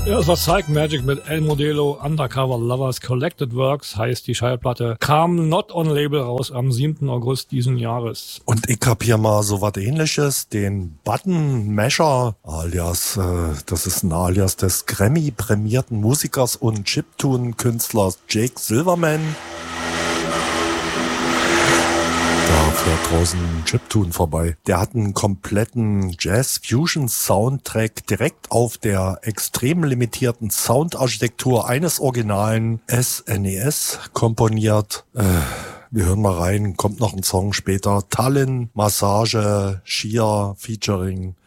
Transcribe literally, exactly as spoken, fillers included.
Ja, es war Psych Magic mit El Modelo Undercover Lovers Collected Works, heißt die Schallplatte, kam Not On Label raus am siebten August diesen Jahres. Und ich hab hier mal so was Ähnliches, den Button Masher, alias, äh, das ist ein Alias des Grammy-prämierten Musikers und Chiptune-Künstlers Jake Silverman. Da fährt draußen ein Chiptune vorbei. Der hat einen kompletten Jazz-Fusion-Soundtrack direkt auf der extrem limitierten Soundarchitektur eines originalen S N E S komponiert. Äh, wir hören mal rein, kommt noch ein Song später. Tallinn, Massage, Shia featuring